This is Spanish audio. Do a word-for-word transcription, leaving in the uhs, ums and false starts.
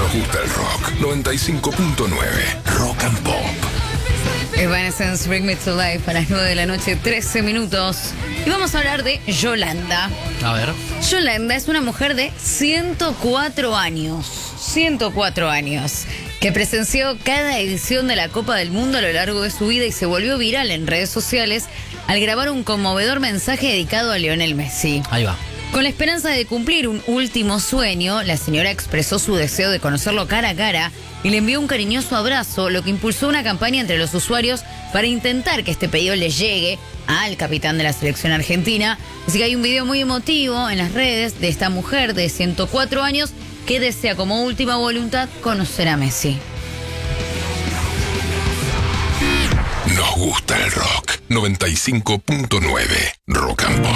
Nos gusta el rock. noventa y cinco punto nueve. Rock and Pop. Evanescence, Bring Me to Life, a las nueve de la noche, trece minutos. Y vamos a hablar de Yolanda. A ver. Yolanda es una mujer de ciento cuatro años. ciento cuatro años. Que presenció cada edición de la Copa del Mundo a lo largo de su vida y se volvió viral en redes sociales al grabar un conmovedor mensaje dedicado a Lionel Messi. Ahí va. Con la esperanza de cumplir un último sueño, la señora expresó su deseo de conocerlo cara a cara y le envió un cariñoso abrazo, lo que impulsó una campaña entre los usuarios para intentar que este pedido le llegue al capitán de la selección argentina. Así que hay un video muy emotivo en las redes de esta mujer de ciento cuatro años que desea como última voluntad conocer a Messi. Nos gusta el rock. noventa y cinco punto nueve. Rock and Pop.